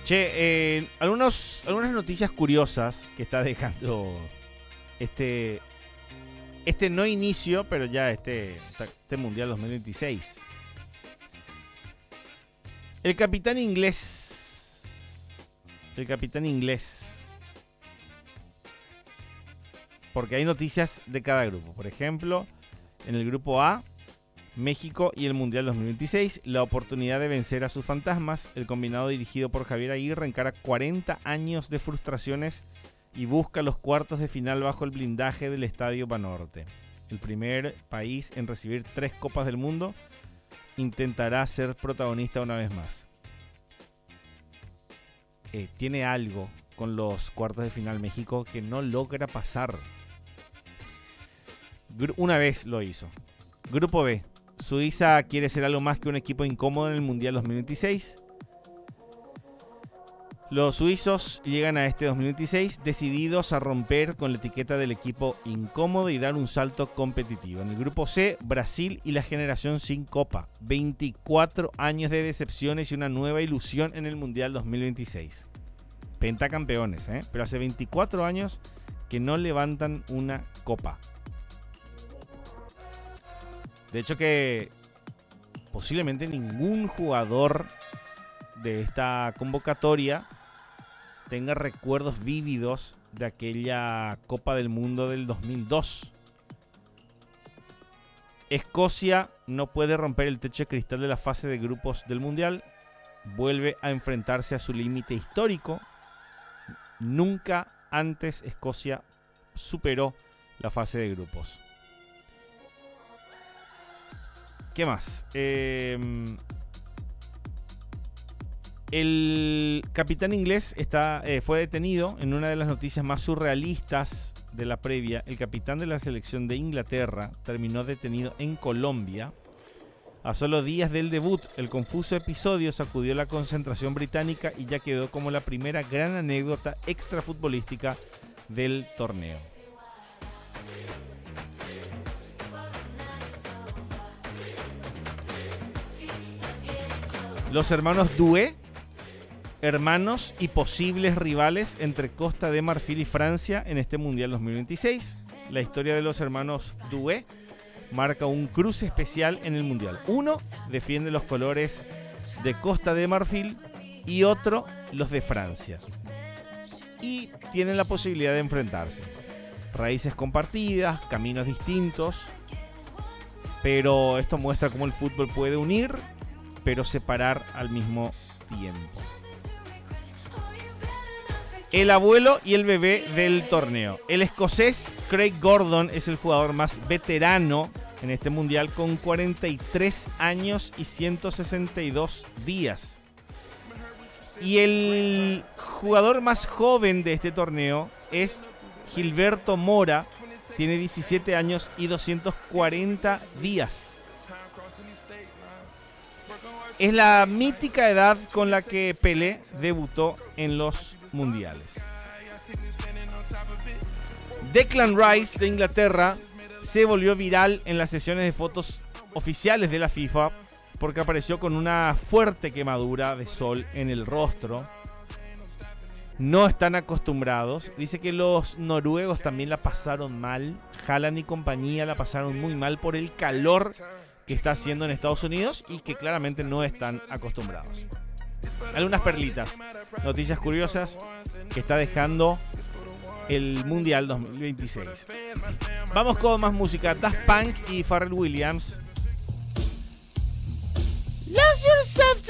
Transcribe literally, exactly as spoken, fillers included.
Che, eh, algunos, algunas noticias curiosas que está dejando este, este no inicio, pero ya este, este Mundial dos mil veintiséis. El capitán inglés. El capitán inglés. Porque hay noticias de cada grupo. Por ejemplo, en el grupo A, México y el Mundial dos mil veintiséis, la oportunidad de vencer a sus fantasmas. El combinado dirigido por Javier Aguirre encara cuarenta años de frustraciones y busca los cuartos de final bajo el blindaje del Estadio Banorte. El primer país en recibir tres Copas del Mundo intentará ser protagonista una vez más. Eh, tiene algo con los cuartos de final México que no logra pasar. Gru- una vez lo hizo. Grupo B. Suiza quiere ser algo más que un equipo incómodo en el Mundial dos mil veintiséis. Los suizos llegan a este dos mil veintiséis decididos a romper con la etiqueta del equipo incómodo y dar un salto competitivo. En el grupo C, Brasil y la generación sin copa. veinticuatro años de decepciones y una nueva ilusión en el Mundial dos mil veintiséis. Pentacampeones, ¿eh? Pero hace veinticuatro años que no levantan una copa. De hecho que posiblemente ningún jugador de esta convocatoria tenga recuerdos vívidos de aquella Copa del Mundo del dos mil dos. Escocia no puede romper el techo de cristal de la fase de grupos del Mundial. Vuelve a enfrentarse a su límite histórico. Nunca antes Escocia superó la fase de grupos. ¿Qué más? Eh, el capitán inglés está, eh, fue detenido en una de las noticias más surrealistas de la previa. El capitán de la selección de Inglaterra terminó detenido en Colombia. A solo días del debut, el confuso episodio sacudió la concentración británica y ya quedó como la primera gran anécdota extrafutbolística del torneo. Los hermanos Doué, hermanos y posibles rivales entre Costa de Marfil y Francia en este Mundial dos mil veintiséis. La historia de los hermanos Doué marca un cruce especial en el Mundial. Uno defiende los colores de Costa de Marfil y otro los de Francia. Y tienen la posibilidad de enfrentarse. Raíces compartidas, caminos distintos, pero esto muestra cómo el fútbol puede unir, pero separar al mismo tiempo. El abuelo y el bebé del torneo. El escocés Craig Gordon es el jugador más veterano en este mundial con cuarenta y tres años y ciento sesenta y dos días. Y el jugador más joven de este torneo es Gilberto Mora, tiene diecisiete años y doscientos cuarenta días. Es la mítica edad con la que Pelé debutó en los mundiales. Declan Rice de Inglaterra se volvió viral en las sesiones de fotos oficiales de la FIFA porque apareció con una fuerte quemadura de sol en el rostro. No están acostumbrados. Dice que los noruegos también la pasaron mal. Haaland y compañía la pasaron muy mal por el calor que está haciendo en Estados Unidos y que claramente no están acostumbrados. Algunas perlitas, noticias curiosas que está dejando el Mundial dos mil veintiséis. Vamos con más música. Daft Punk y Pharrell Williams. Lose yourself to